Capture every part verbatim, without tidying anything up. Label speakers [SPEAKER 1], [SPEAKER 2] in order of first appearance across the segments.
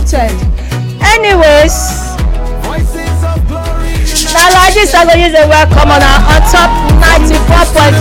[SPEAKER 1] undiluted. Anyways, now like this I go use a welcome on on top ninety-four point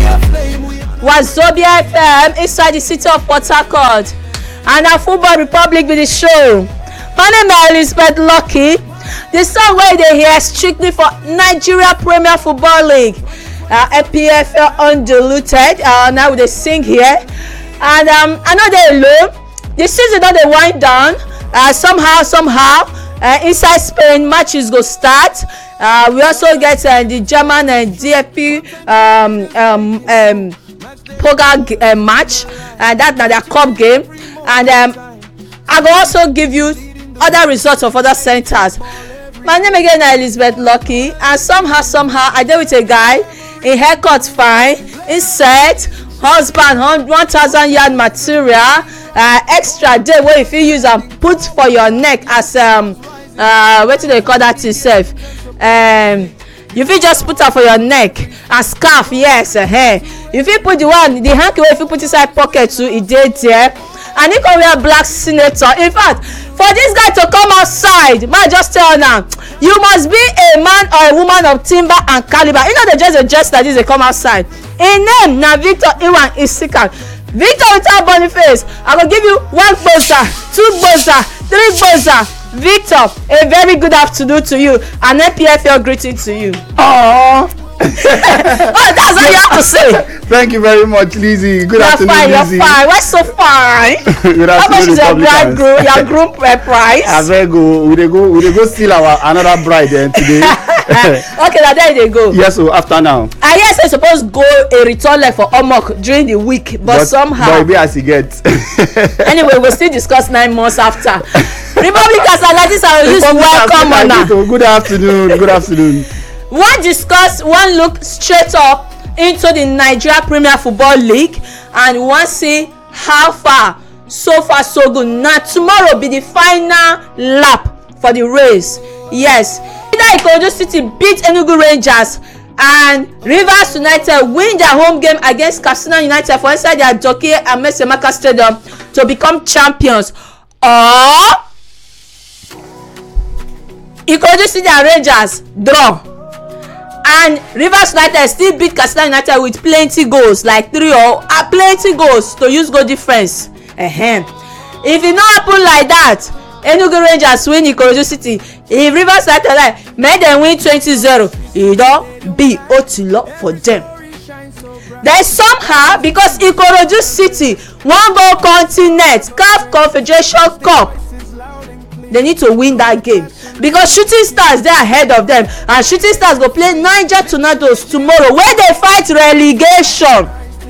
[SPEAKER 1] one Wazobia F M inside the city of Port Harcourt, and our Football Republic with the show. My name is Elizabeth Lucky. The song where they hear strictly for Nigeria Premier Football League, uh, N P F L undiluted. Uh, now they sing here, and um, I know they alone. The season that they wind down. Uh, somehow, somehow, uh, inside Spain, matches go start. Uh, we also get uh, the German and D F P um, um, um, poker uh, match, and uh, that na their cup game. And um, I will also give you other results of other centers. My name again is Elizabeth Lucky, and somehow, somehow, I deal with a guy in haircut fine, in set, husband, one thousand yard material. Uh, extra day wey you fit use am put for your neck as um uh wetin dey call that itself, um you fit just put am for your neck as scarf. Yes, uh, hey. You fit put the one the hanky wey you fit put inside pocket too, e dey there. And he come wear black senator. In fact, for this guy to come outside, man, just tell now, you must be a man or a woman of timber and caliber. You know they just a dress like this, they come outside. Him name na Victor Iwan Isikan. Victor without Boniface. I will give you one boza, two boza, three boza. Victor, a very good afternoon to you, and N P F L greeting to you.
[SPEAKER 2] Aww.
[SPEAKER 1] Oh, that's all you have to say.
[SPEAKER 2] Thank you very much, Lizzie. Good
[SPEAKER 1] you're
[SPEAKER 2] afternoon,
[SPEAKER 1] fine,
[SPEAKER 2] Lizzie.
[SPEAKER 1] You're fine. Why so fine?
[SPEAKER 2] Good
[SPEAKER 1] How much
[SPEAKER 2] afternoon,
[SPEAKER 1] is your bride
[SPEAKER 2] Republicans.
[SPEAKER 1] groom? Your groom price?
[SPEAKER 2] I very go. We dey go. We dey go steal our another bride then today.
[SPEAKER 1] Okay, now there they go.
[SPEAKER 2] Yes, so after now.
[SPEAKER 1] I guess I suppose go a return leg for Omok during the week, but, but somehow.
[SPEAKER 2] But be as you get.
[SPEAKER 1] Anyway, we'll still discuss nine months after. Republicans and ladies are used to welcome on now.
[SPEAKER 2] Good afternoon. Good afternoon.
[SPEAKER 1] One discuss, one look straight up into the Nigeria Premier Football League, and one see how far, so far so good. Now tomorrow be the final lap for the race. Yes, either Ikorodu City beat Enugu Rangers and Rivers United win their home game against Katsina United for inside their Jockey and Mesemaka Stadium to become champions, or Ikorodu City and Rangers draw and Rivers United still beat Katsina United with plenty goals, like three or uh, plenty goals to use goal difference. Uh-huh. If it no happen like that, Enugu Rangers win Ikorodu City. If Rivers United like make them win twenty zero, e don be otilo for them. Then somehow, because Ikorodu City wan go continent C A F Confederation Cup, they need to win that game, because Shooting Stars dey ahead of them, and Shooting Stars go play Niger Tornadoes tomorrow wey dey fight relegation.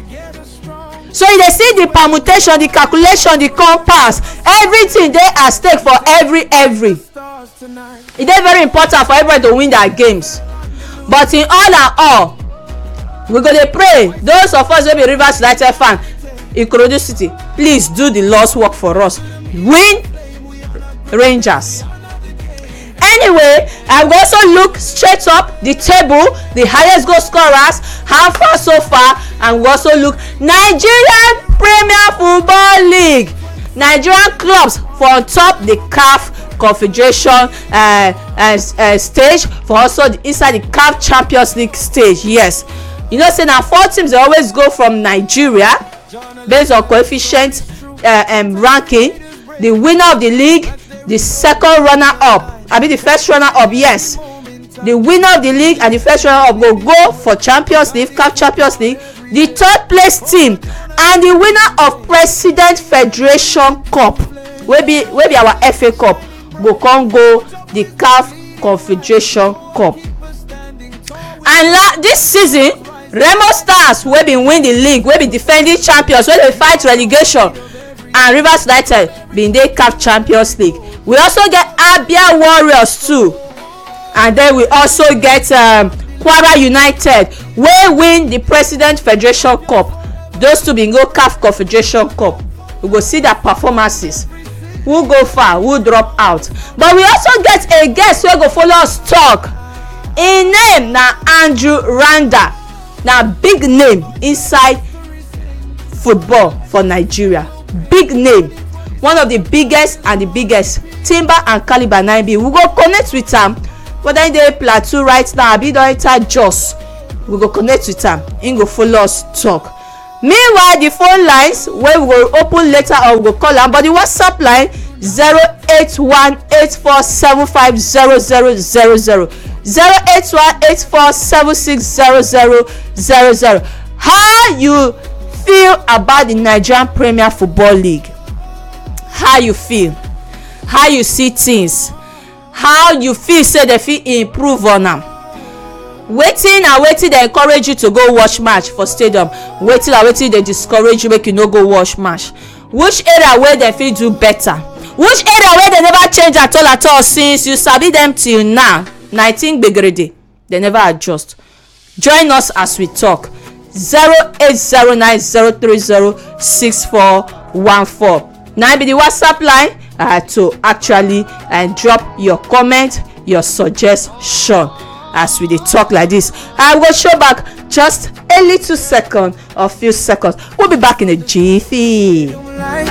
[SPEAKER 1] So you dey see the permutation, the calculation, the compass, everything dey at stake for every every. E dey very important for everybody to win their games, but in all and all, we go dey pray those of us wey be Rivers United fan, Ikorodu City, please do the Lord's work for us, win Rangers. Anyway, I will also look straight up the table, the highest goal scorers, how far so far, and we also look Nigerian Premier Football League, Nigerian clubs for on top the C A F Confederation uh, uh, uh, stage, for also the, inside the C A F Champions League stage. Yes, you know, say now four teams they always go from Nigeria based on coefficient uh, um, ranking. The winner of the league, the second runner up, I mean the first runner up, yes, the winner of the league and the first runner up go go for Champions League, C A F Champions League. The third place team and the winner of President Federation Cup, wey be wey be our F A Cup, go come go the C A F Confederation Cup. And la this season, Remo Stars wey bin win the league, wey be defending champions, wey dey fight relegation, and Rivers United bin dey C A F Champions League. We also get Abia Warriors too, and then we also get um, Kwara United wey win the President Federation Cup. Those two bin go C A F Confederation Cup. We go see their performances, who go far, who drop out. But we also get a guest wey go follow us talk. Him name na Andrew Randa, na big name inside football for Nigeria, big name. one of the biggest and the biggest timber and caliber na im be. We go connect with am whether im dey Plateau right now abi don enter Jos. We go connect with am, im go follow us talk. Meanwhile, the phone lines wey we go open later or we go call am, but the WhatsApp line zero eight one eight four seven five zero zero zero zero zero eight one eight four seven six zero zero zero zero. How you feel about the Nigerian Premier Football League? How you feel? How you see things? How you feel say they fit improve on am? Wetin and wetin dey encourage you to go watch match for stadium? Wetin and wetin dey discourage you make you no go watch match? Which area wey dem fit do better? Which area wey dem never change at all at all since you sabi dem till now? nineteen gbegere dem never adjust. Join us as we talk. zero eight zero nine zero three zero six four one four na be the WhatsApp line uh, to actually uh, drop your comment, your suggestion as we dey talk like this. I will show back just a little second or few seconds. We'll be back in a jiffy.